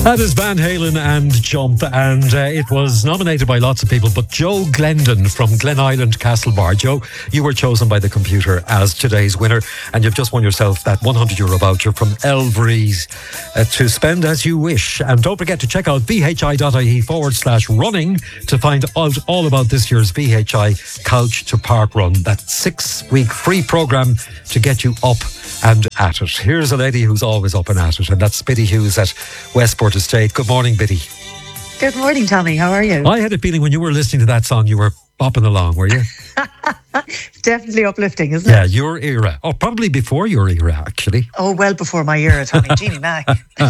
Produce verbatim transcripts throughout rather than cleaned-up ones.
That is Van Halen and Jump, and uh, it was nominated by lots of people, but Joe Glendon from Glen Island Castlebar. Joe, you were chosen by the computer as today's winner, and you've just won yourself that one hundred euro voucher from Elvery's uh, to spend as you wish. And don't forget to check out vhi.ie forward slash running to find out all about this year's V H I Couch to Park Run, that six-week free programme to get you up and at it. Here's a lady who's always up and at it, and that's Biddy Hughes at Westport Estate. Good morning, Biddy. Good morning, Tommy. How are you? I had a feeling when you were listening to that song, you were bopping along, were you? Definitely uplifting, isn't yeah, it? Yeah, your era. Oh, probably before your era, actually. Oh, well before my era, Tommy. Jeannie Mac.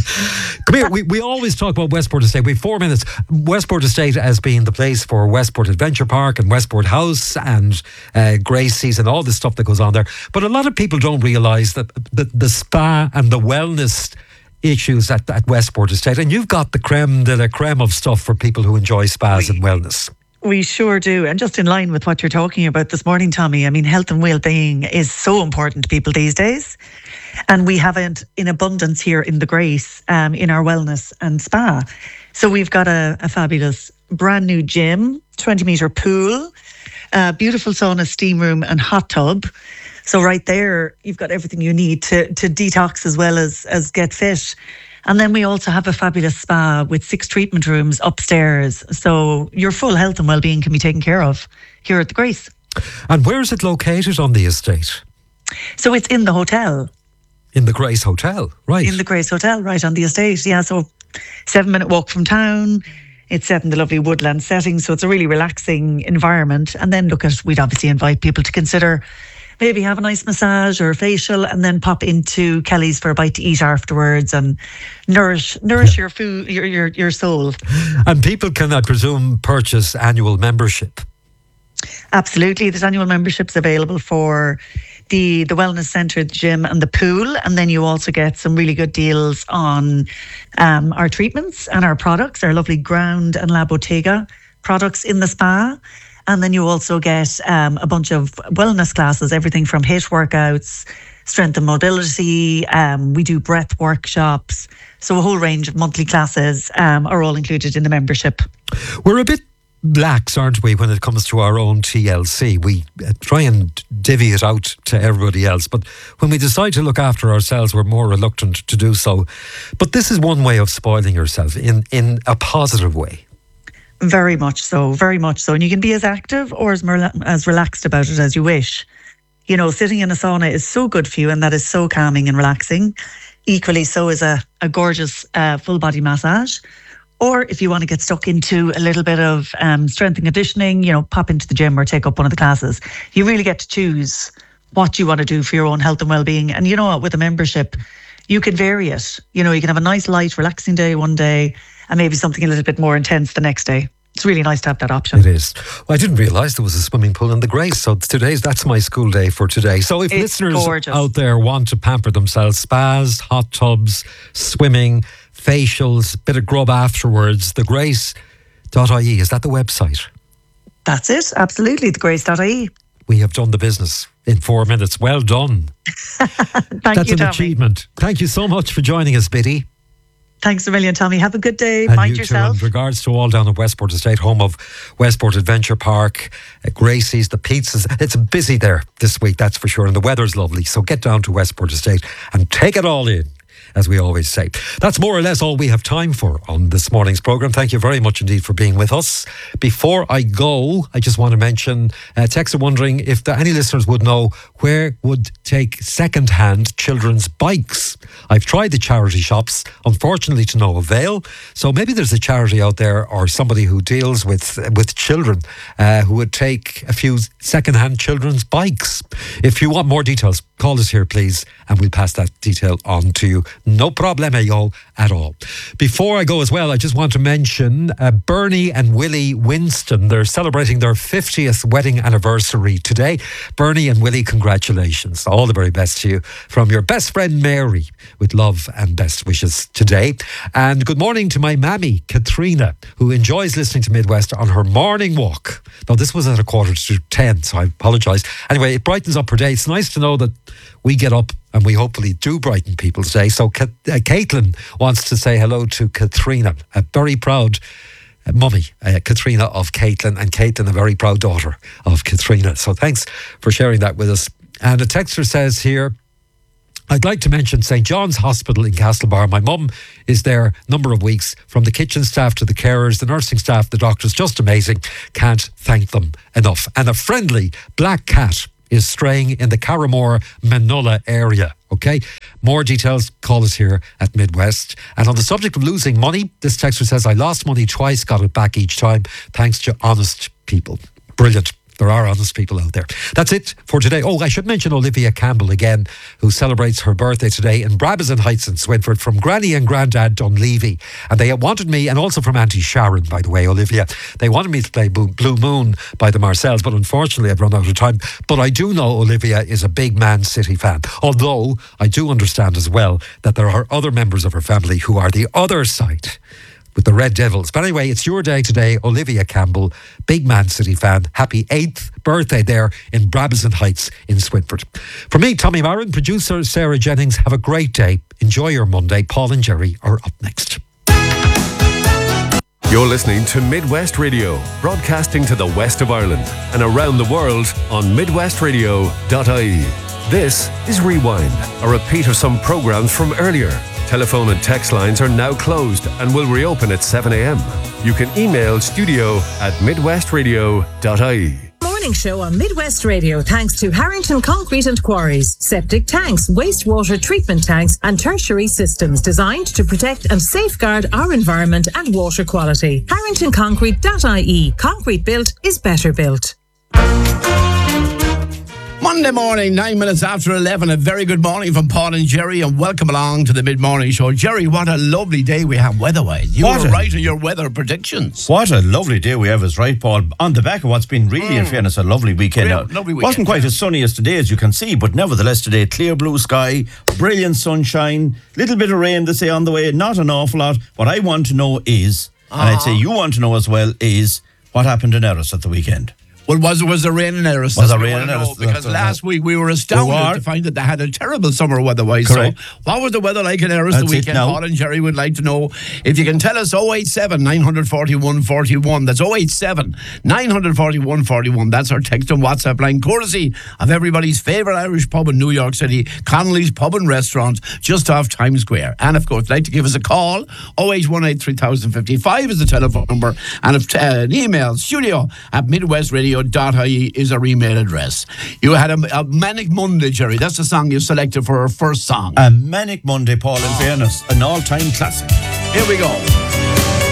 Come here. We, we always talk about Westport Estate. We have four minutes. Westport Estate as being the place for Westport Adventure Park and Westport House and uh, Gracie's and all the stuff that goes on there. But a lot of people don't realise that the, the spa and the wellness issues at, at Westport Estate. And you've got the creme de la creme of stuff for people who enjoy spas we, and wellness. We sure do. And just in line with what you're talking about this morning, Tommy, I mean, health and well-being is so important to people these days. And we have it in abundance here in the Grace, um, in our wellness and spa. So we've got a, a fabulous brand new gym, twenty metre pool, a beautiful sauna, steam room and hot tub. So right there, you've got everything you need to, to detox as well as, as get fit. And then we also have a fabulous spa with six treatment rooms upstairs. So your full health and well-being can be taken care of here at the Grace. And where is it located on the estate? So it's in the hotel. In the Grace Hotel, right. In the Grace Hotel, right on the estate. Yeah, so seven minute walk from town. It's set in the lovely woodland setting. So it's a really relaxing environment. And then look at, we'd obviously invite people to consider maybe have a nice massage or a facial and then pop into Kelly's for a bite to eat afterwards and nourish nourish your food, your, your, your soul. And people can, I presume, purchase annual membership. Absolutely. There's annual memberships available for the, the wellness centre, the gym and the pool. And then you also get some really good deals on um, our treatments and our products, our lovely Ground and La Bottega products in the spa. And then you also get um, a bunch of wellness classes, everything from HIIT workouts, strength and mobility. Um, we do breath workshops. So a whole range of monthly classes um, are all included in the membership. We're a bit lax, aren't we, when it comes to our own T L C? We uh, try and divvy it out to everybody else. But when we decide to look after ourselves, we're more reluctant to do so. But this is one way of spoiling yourself in, in a positive way. Very much so, very much so. And you can be as active or as mer- as relaxed about it as you wish. You know, sitting in a sauna is so good for you and that is so calming and relaxing. Equally so is a, a gorgeous uh, full body massage. Or if you want to get stuck into a little bit of um, strength and conditioning, you know, pop into the gym or take up one of the classes. You really get to choose what you want to do for your own health and well-being. And you know what, with a membership, you can vary it. You know, you can have a nice, light, relaxing day one day and maybe something a little bit more intense the next day. It's really nice to have that option. It is. Well, I didn't realise there was a swimming pool in the Grace. So today's, that's my school day for today. So if it's listeners gorgeous. Out there want to pamper themselves, spas, hot tubs, swimming, facials, bit of grub afterwards, the grace dot I E, is that the website? That's it, absolutely, the grace dot I E. We have done the business in four minutes. Well done. Thank That's you, an Tommy. achievement. Thank you so much for joining us, Biddy. Thanks a million, Tommy. Have a good day. And Mind you yourself. Too, and regards to all down at Westport Estate, home of Westport Adventure Park, uh, Gracie's, the pizzas. It's busy there this week, that's for sure. And the weather's lovely. So get down to Westport Estate and take it all in, as we always say. That's more or less all we have time for on this morning's programme. Thank you very much indeed for being with us. Before I go, I just want to mention, uh, texts are wondering if the, any listeners would know where would take second-hand children's bikes. I've tried the charity shops, unfortunately to no avail. So maybe there's a charity out there or somebody who deals with with children uh, who would take a few second-hand children's bikes. If you want more details, call us here, please, and we'll pass that detail on to you. No problemo at all. Before I go as well, I just want to mention uh, Bernie and Willie Winston. They're celebrating their fiftieth wedding anniversary today. Bernie and Willie, congratulations. All the very best to you from your best friend Mary, with love and best wishes today. And good morning to my mammy, Katrina, who enjoys listening to Midwest on her morning walk. Now, this was at a quarter to ten, so I apologise. Anyway, it brightens up her day. It's nice to know that we get up and we hopefully do brighten people's day. So Ka- uh, Caitlin wants to say hello to Katrina, a very proud uh, mummy, uh, Katrina of Caitlin, and Caitlin, a very proud daughter of Katrina. So thanks for sharing that with us. And a texter says here, I'd like to mention Saint John's Hospital in Castlebar. My mum is there a number of weeks, from the kitchen staff to the carers, the nursing staff, the doctors, just amazing. Can't thank them enough. And a friendly black cat is straying in the Carramore Manola area. Okay, more details, call us here at Midwest. And on the subject of losing money, this texter says, I lost money twice, got it back each time, thanks to honest people. Brilliant. There are honest people out there. That's it for today. Oh, I should mention Olivia Campbell again, who celebrates her birthday today in Brabazon Heights in Swinford, from Granny and Grandad Dunleavy. And they wanted me, and also from Auntie Sharon, by the way, Olivia, they wanted me to play Blue Moon by the Marcells, but unfortunately I've run out of time. But I do know Olivia is a big Man City fan, although I do understand as well that there are other members of her family who are the other side, with the Red Devils. But anyway, it's your day today, Olivia Campbell, big Man City fan. Happy eighth birthday there in Brabazon Heights in Swinford. For me, Tommy Marin, producer Sarah Jennings, have a great day. Enjoy your Monday. Paul and Jerry are up next. You're listening to Midwest Radio, broadcasting to the west of Ireland and around the world on midwest radio dot I E. This is Rewind, a repeat of some programmes from earlier. Telephone and text lines are now closed and will reopen at seven a.m. You can email studio at midwest radio dot I E. Morning show on Midwest Radio, thanks to Harrington Concrete and Quarries. Septic tanks, wastewater treatment tanks and tertiary systems designed to protect and safeguard our environment and water quality. harrington concrete dot I E. Concrete built is better built. Monday morning, nine minutes after eleven. A very good morning from Paul and Jerry, and welcome along to the mid-morning show. Jerry, what a lovely day we have weather-wise. You What were a- right in your weather predictions. What a lovely day we have, is right, Paul. On the back of what's been really, in fairness, a lovely weekend. Real Now, lovely weekend, wasn't quite yeah. as sunny as today, as you can see, but nevertheless today, clear blue sky, brilliant sunshine, little bit of rain, they say, on the way, not an awful lot. What I want to know is, and I'd say you want to know as well, is what happened in Erris at the weekend. Well, was was there rain in Erris? Was there We rain wanna in know, Erris? Because That's- last week we were astounded We were. to find that they had a terrible summer weather-wise. Correct. So, what was the weather like in Erris That's the it weekend? now. Paul and Jerry would like to know. If you can tell us, oh eight seven, nine four one, four one. That's oh eight seven, nine four one, four one. That's our text and WhatsApp line, courtesy of everybody's favourite Irish pub in New York City, Connolly's Pub and Restaurant, just off Times Square. And, of course, like to give us a call. oh eight one eight, three thousand fifty-five is the telephone number. And if, uh, an email, studio at midwest radio dot I E is our email address. You had a, a Manic Monday, Jerry. That's the song you selected for our first song. A Manic Monday, Paul, in fairness, an all-time classic. Here we go.